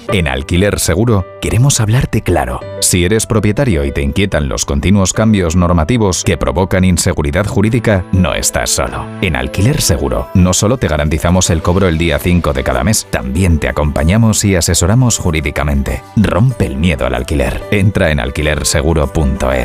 En Alquiler Seguro queremos hablarte claro. Si eres propietario y te inquietan los continuos cambios normativos que provocan inseguridad jurídica, no estás solo. En Alquiler Seguro no solo te garantizamos el cobro el día 5 de cada mes, también te acompañamos y asesoramos jurídicamente. Rompe el miedo al alquiler. Entra en alquilerseguro.es.